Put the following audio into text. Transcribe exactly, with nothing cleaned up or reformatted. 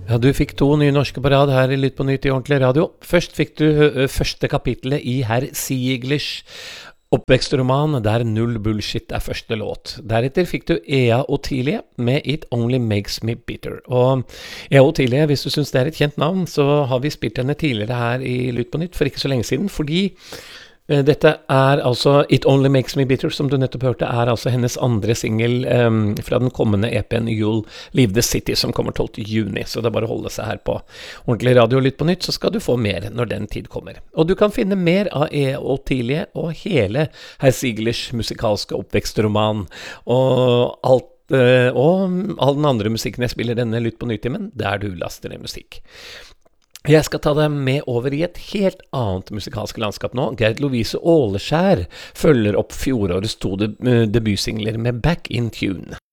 Ja, du fikk to nye norske på rad her i Lytt på Nytt i Ordentlig Radio. Først fikk du ø, første kapitlet i Herr Sieglers oppvekstroman, der Null Bullshit er første låt. Deretter fikk du Ea Ottilie med It Only Makes Me Bitter. Og Ea Ottilie, hvis du synes det er et kjent navn, så har vi spilt henne tidligere her i Lytt på Nytt for ikke så lenge siden, fordi eh, dette er altså It Only Makes Me Bitter, som du nettopp hørte, er altså hennes andre single em, fra den kommende E P-en You'll Leave the City, som kommer tolvte juni, så det er bare å holde seg her på Ordentlig Radio Lytt på Nytt, så skal du få mer når den tid kommer. Og du kan finne mer av Ea Ottilie og hele Herr Sieglers musikalske oppvekstroman, og alt eh, og all den andre musikken jeg spiller denne Lytt på Nytt-timen, der du laster ned musikk. Jeg skal ta deg med over i et helt annet musikalsk landskap nå. Gerd Lovise Åleskjær følger opp fjorårets to deb- debutsingler med Back in Tune.